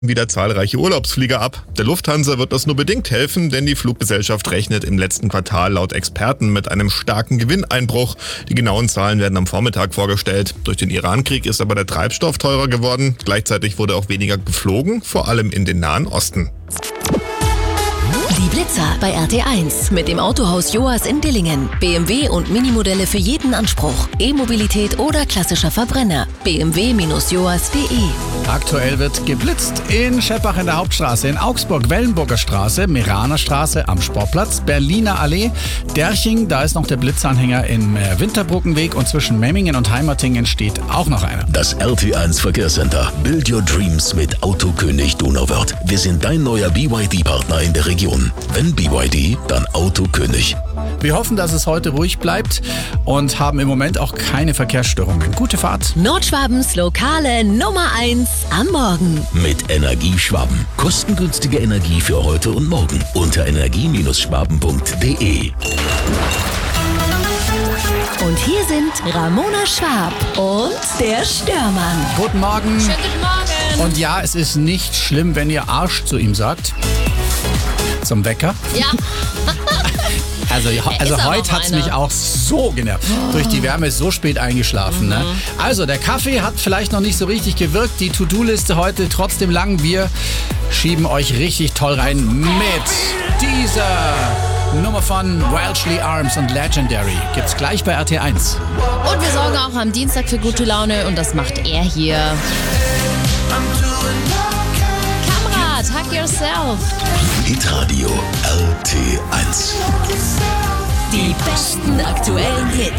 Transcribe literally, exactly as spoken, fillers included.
Wieder zahlreiche Urlaubsflieger ab. Der Lufthansa wird das nur bedingt helfen, denn die Fluggesellschaft rechnet im letzten Quartal laut Experten mit einem starken Gewinneinbruch. Die genauen Zahlen werden am Vormittag vorgestellt. Durch den Iran-Krieg ist aber der Treibstoff teurer geworden. Gleichzeitig wurde auch weniger geflogen, vor allem in den Nahen Osten. Die Blitzer bei R T eins mit dem Autohaus Joas in Dillingen. B M W und Minimodelle für jeden Anspruch. E-Mobilität oder klassischer Verbrenner. b m w Bindestrich joas punkt de. Aktuell wird geblitzt in Scheppach in der Hauptstraße, in Augsburg, Wellenburger Straße, Meraner Straße am Sportplatz, Berliner Allee, Derching, da ist noch der Blitzanhänger im Winterbrückenweg und zwischen Memmingen und Heimertingen steht auch noch einer. Das R T eins Verkehrscenter. Build your dreams mit Autokönig Donauwörth. Wir sind dein neuer B Y D-Partner in der Region. Wenn B Y D, dann Autokönig. Wir hoffen, dass es heute ruhig bleibt und haben im Moment auch keine Verkehrsstörungen. Gute Fahrt. Nordschwabens lokale Nummer eins am Morgen. Mit Energieschwaben. Kostengünstige Energie für heute und morgen. Unter energie schwaben punkt de. Und hier sind Ramona Schwab und der Störmann. Guten Morgen. Schönen guten Morgen. Und ja, es ist nicht schlimm, wenn ihr Arsch zu ihm sagt. Zum Wecker. Ja. Also, also aber heute auch hat es einer. mich auch so genervt. Oh. Durch die Wärme ist so spät eingeschlafen. Mhm. Ne? Also, der Kaffee hat vielleicht noch nicht so richtig gewirkt. Die To-Do-Liste heute trotzdem lang. Wir schieben euch richtig toll rein mit dieser Nummer von Welshly Arms und Legendary. Gibt's gleich bei R T eins. Und wir sorgen auch am Dienstag für gute Laune und das macht er hier. Kamerad, Hug Yourself. Hitradio R T eins. Die besten aktuellen Hits.